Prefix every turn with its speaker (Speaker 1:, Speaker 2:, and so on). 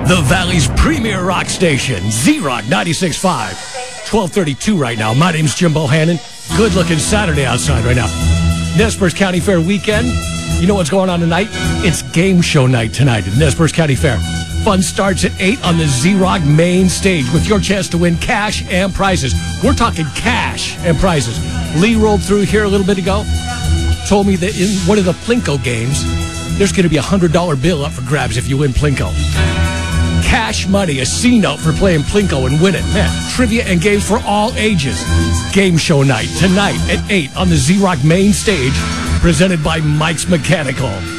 Speaker 1: The Valley's premier rock station, Z-Rock 96.5. 12:32 right now. My name's Jim Bohannon. Good looking Saturday outside right now. Nez Perce County Fair weekend. You know what's going on tonight? It's game show night tonight at Nez Perce County Fair. Fun starts at 8 on the Z-Rock main stage with your chance to win cash and prizes. We're talking cash and prizes. Lee rolled through here a little bit ago. Told me that in one of the Plinko games, there's going to be a $100 bill up for grabs if you win Plinko. Cash money, a C-note for playing Plinko and win it. Man, trivia and games for all ages. Game show night tonight at 8 on the Z-Rock main stage, presented by Mike's Mechanical.